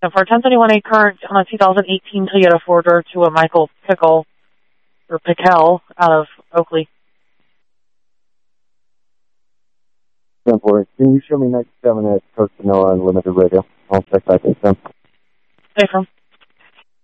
So for 1071A current on a 2018 Toyota 4-door to a Michael Pickle, or Pickell, out of Oakley. 10-4. Can you show me 97 at Coast Vanilla Unlimited Radio? I'll check back in 10. Stay from.